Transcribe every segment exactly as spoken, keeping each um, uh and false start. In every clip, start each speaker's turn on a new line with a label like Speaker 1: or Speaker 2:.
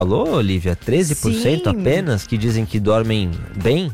Speaker 1: falou, Olivia? treze por cento
Speaker 2: Sim.
Speaker 1: apenas que dizem que dormem bem?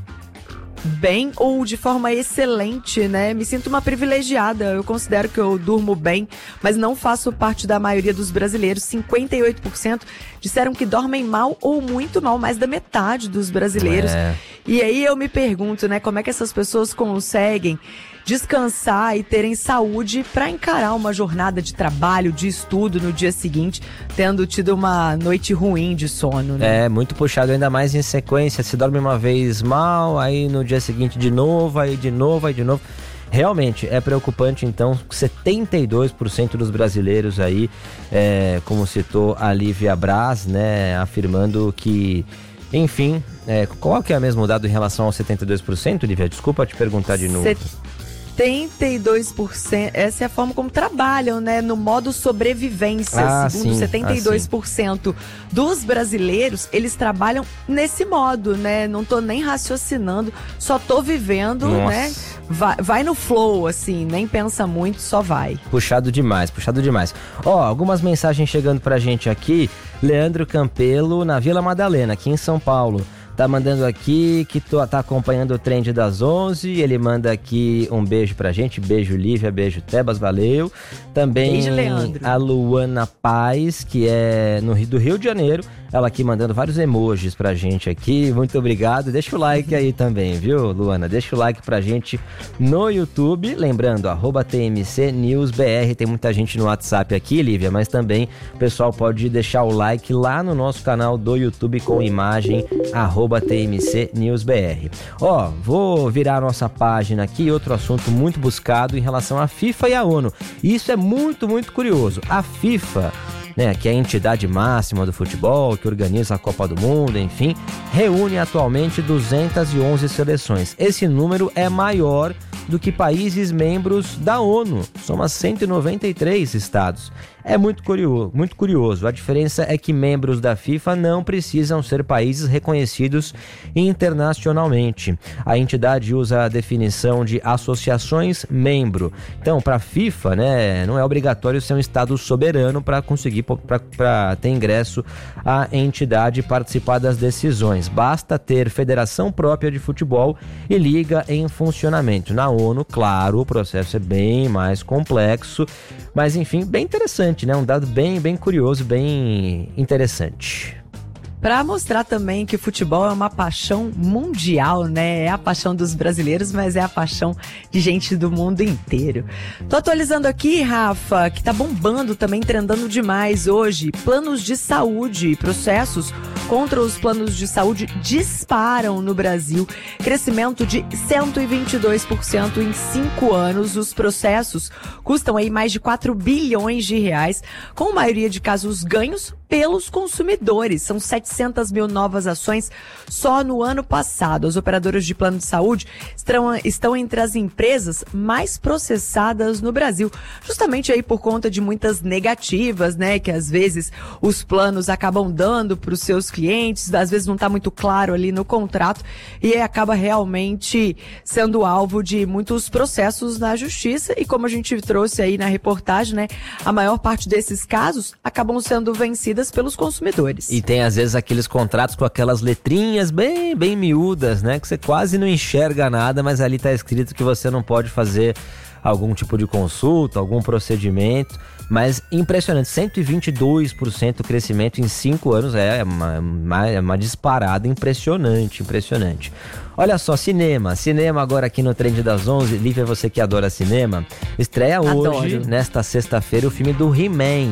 Speaker 2: Bem ou de forma excelente, né? Me sinto uma privilegiada, eu considero que eu durmo bem, mas não faço parte da maioria dos brasileiros. cinquenta e oito por cento disseram que dormem mal ou muito mal, mais da metade dos brasileiros.
Speaker 1: É.
Speaker 2: E aí eu me pergunto, né, como é que essas pessoas conseguem descansar e terem saúde para encarar uma jornada de trabalho, de estudo no dia seguinte, tendo tido uma noite ruim de sono, né?
Speaker 1: É, muito puxado, ainda mais em sequência. Se dorme uma vez mal, aí no dia seguinte de novo, aí de novo, aí de novo. Realmente é preocupante, então, setenta e dois por cento dos brasileiros aí, é, como citou a Lívia Braz, né, afirmando que, enfim, é, qual que é o mesmo dado em relação aos setenta e dois por cento, Lívia? Desculpa te perguntar de novo.
Speaker 2: setenta e dois por cento, essa é a forma como trabalham, né? No modo sobrevivência.
Speaker 1: Ah,
Speaker 2: Segundo
Speaker 1: sim,
Speaker 2: setenta e dois por cento
Speaker 1: ah,
Speaker 2: dos brasileiros, eles trabalham nesse modo, né? Não tô nem raciocinando, só tô vivendo,
Speaker 1: Nossa.
Speaker 2: né? Vai, vai no flow, assim, nem pensa muito, só vai.
Speaker 1: Puxado demais, puxado demais. Ó, algumas mensagens chegando pra gente aqui. Leandro Campelo, na Vila Madalena, aqui em São Paulo. Tá mandando aqui que tô, tá acompanhando o Trend das onze. Ele manda aqui um beijo pra gente. Beijo, Lívia. Beijo, Tebas. Valeu. Também
Speaker 2: Beijo, Leandro.
Speaker 1: A Luana Paz, que é no Rio, do Rio de Janeiro. Ela aqui mandando vários emojis pra gente aqui. Muito obrigado. Deixa o like aí também, viu, Luana? Deixa o like pra gente no YouTube. Lembrando, arroba T M C News B R. Tem muita gente no WhatsApp aqui, Lívia, mas também o pessoal pode deixar o like lá no nosso canal do YouTube com imagem, arroba T M C News B R. Ó, vou virar a nossa página aqui, outro assunto muito buscado em relação à FIFA e à ONU. E isso é muito, muito curioso. A FIFA, né, que é a entidade máxima do futebol, que organiza a Copa do Mundo, enfim, reúne atualmente duzentas e onze seleções. Esse número é maior do que países membros da ONU, soma cento e noventa e três estados. É muito curioso, muito curioso. A diferença é que membros da FIFA não precisam ser países reconhecidos internacionalmente. A entidade usa a definição de associações membro. Então, para a FIFA, né, não é obrigatório ser um estado soberano para conseguir para ter ingresso à entidade e participar das decisões. Basta ter federação própria de futebol e liga em funcionamento. Na ONU, claro, o processo é bem mais complexo, mas enfim, bem interessante, né? Um dado bem, bem curioso, bem interessante.
Speaker 2: Pra mostrar também que o futebol é uma paixão mundial, né? É a paixão dos brasileiros, mas é a paixão de gente do mundo inteiro. Tô atualizando aqui, Rafa, que tá bombando também, trendando demais hoje. Planos de saúde, processos contra os planos de saúde disparam no Brasil. Crescimento de cento e vinte e dois por cento em cinco anos. Os processos custam aí mais de quatro bilhões de reais, com a maioria de casos ganhos pelos consumidores. São setecentas mil novas ações só no ano passado. As operadoras de plano de saúde estão, estão entre as empresas mais processadas no Brasil, justamente aí por conta de muitas negativas, né, que às vezes os planos acabam dando para os seus clientes, às vezes não está muito claro ali no contrato e acaba realmente sendo alvo de muitos processos na justiça. E como a gente trouxe aí na reportagem, né, a maior parte desses casos acabam sendo vencidos pelos consumidores.
Speaker 1: E tem às vezes aqueles contratos com aquelas letrinhas bem, bem miúdas, né? Que você quase não enxerga nada, mas ali tá escrito que você não pode fazer algum tipo de consulta, algum procedimento. Mas impressionante, cento e vinte e dois por cento crescimento em cinco anos, é uma, uma, é uma disparada impressionante, impressionante. Olha só, cinema, cinema agora aqui no Trend das onze. Lívia, você que adora cinema, estreia hoje,
Speaker 2: Adoro.
Speaker 1: Nesta sexta-feira, o filme do He-Man.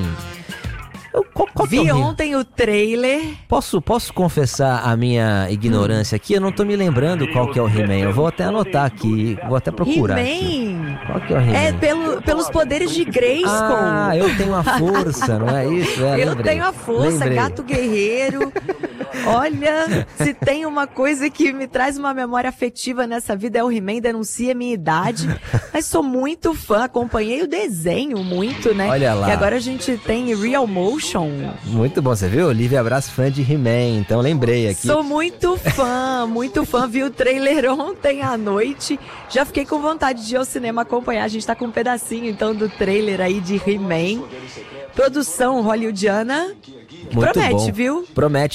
Speaker 1: Qual, qual
Speaker 2: Vi
Speaker 1: que é o
Speaker 2: ontem o trailer.
Speaker 1: Posso, posso confessar a minha ignorância aqui? Eu não tô me lembrando qual que é o He-Man. Eu vou até anotar aqui, vou até procurar aqui.
Speaker 2: He-Man.
Speaker 1: Qual que é o He-Man?
Speaker 2: É pelo, pelos poderes de Grayskull.
Speaker 1: Ah, eu tenho a força, não é isso? É,
Speaker 2: eu
Speaker 1: lembrei.
Speaker 2: tenho a força,
Speaker 1: Lembrei.
Speaker 2: gato guerreiro. Olha, se tem uma coisa que me traz uma memória afetiva nessa vida é o He-Man, denuncia a minha idade. Mas sou muito fã, acompanhei o desenho muito, né?
Speaker 1: Olha lá.
Speaker 2: E agora a gente tem Real Motion.
Speaker 1: Muito bom, você viu? Lívia Braz, fã de He-Man, então lembrei aqui.
Speaker 2: Sou muito fã, muito fã. Vi o trailer ontem à noite. Já fiquei com vontade de ir ao cinema acompanhar. A gente tá com um pedacinho, então, do trailer aí de He-Man. Produção hollywoodiana.
Speaker 1: Muito
Speaker 2: Promete,
Speaker 1: bom.
Speaker 2: viu?
Speaker 1: Promete.